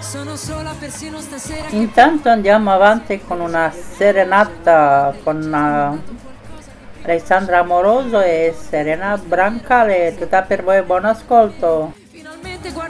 Sono sola persino stasera. Intanto andiamo avanti con una serenata con Alessandra Amoroso e Serena Brancale, tutta per voi, buon ascolto.